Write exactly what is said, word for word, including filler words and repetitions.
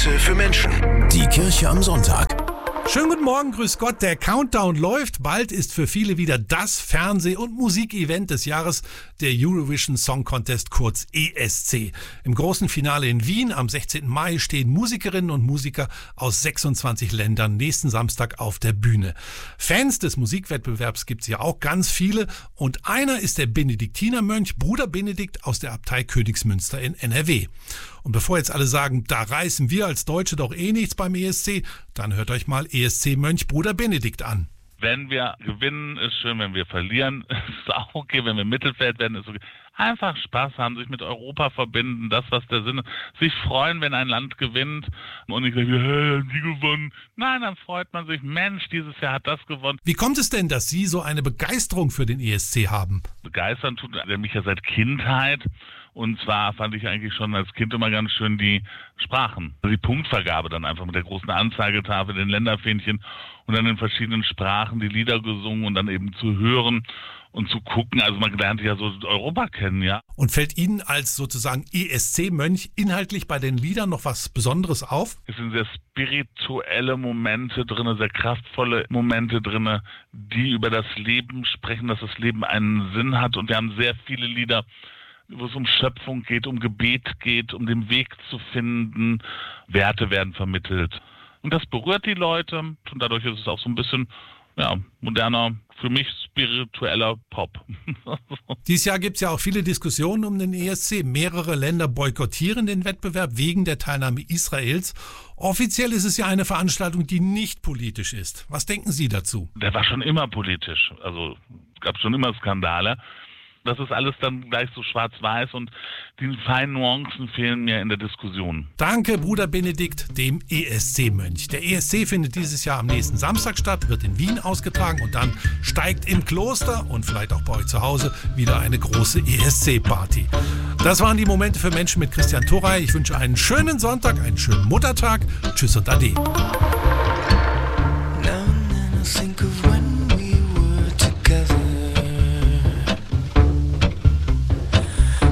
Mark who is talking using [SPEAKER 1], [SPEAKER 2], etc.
[SPEAKER 1] Momente für Menschen. Die Kirche am Sonntag.
[SPEAKER 2] Schönen guten Morgen, grüß Gott. Der Countdown läuft. Bald ist für viele wieder das Fernseh- und Musikevent des Jahres, der Eurovision Song Contest, kurz E S C. Im großen Finale in Wien am sechzehnten Mai stehen Musikerinnen und Musiker aus sechsundzwanzig Ländern nächsten Samstag auf der Bühne. Fans des Musikwettbewerbs gibt's ja auch ganz viele und einer ist der Benediktinermönch Bruder Benedikt aus der Abtei Königsmünster in N R W. Und bevor jetzt alle sagen, da reißen wir als Deutsche doch eh nichts beim E S C, dann hört euch mal E S C-Mönch Bruder Benedikt an.
[SPEAKER 3] Wenn wir gewinnen, ist schön. Wenn wir verlieren, ist auch okay. Wenn wir im Mittelfeld werden, ist okay. Einfach Spaß haben, sich mit Europa verbinden, das, was der Sinn ist. Sich freuen, wenn ein Land gewinnt und nicht sagen, hey, haben die gewonnen. Nein, dann freut man sich, Mensch, dieses Jahr hat das gewonnen.
[SPEAKER 2] Wie kommt es denn, dass Sie so eine Begeisterung für den E S C haben?
[SPEAKER 3] Begeistern tut er mich ja seit Kindheit. Und zwar fand ich eigentlich schon als Kind immer ganz schön die Sprachen. Also die Punktvergabe dann einfach mit der großen Anzeigetafel, den Länderfähnchen und dann in verschiedenen Sprachen die Lieder gesungen und dann eben zu hören und zu gucken. Also man lernt ja so Europa kennen, ja.
[SPEAKER 2] Und fällt Ihnen als sozusagen E S C-Mönch inhaltlich bei den Liedern noch was Besonderes auf?
[SPEAKER 3] Es sind sehr spirituelle Momente drin, sehr kraftvolle Momente drin, die über das Leben sprechen, dass das Leben einen Sinn hat. Und wir haben sehr viele Lieder, wo es um Schöpfung geht, um Gebet geht, um den Weg zu finden. Werte werden vermittelt. Und das berührt die Leute und dadurch ist es auch so ein bisschen ja, moderner, für mich spiritueller Pop.
[SPEAKER 2] Dieses Jahr gibt es ja auch viele Diskussionen um den E S C. Mehrere Länder boykottieren den Wettbewerb wegen der Teilnahme Israels. Offiziell ist es ja eine Veranstaltung, die nicht politisch ist. Was denken Sie dazu?
[SPEAKER 3] Der war schon immer politisch. Also es gab schon immer Skandale. Das ist alles dann gleich so schwarz-weiß und die feinen Nuancen fehlen mir in der Diskussion.
[SPEAKER 2] Danke, Bruder Benedikt, dem E S C-Mönch. Der E S C findet dieses Jahr am nächsten Samstag statt, wird in Wien ausgetragen und dann steigt im Kloster und vielleicht auch bei euch zu Hause wieder eine große E S C-Party. Das waren die Momente für Menschen mit Christian Thorey. Ich wünsche einen schönen Sonntag, einen schönen Muttertag. Tschüss und Ade.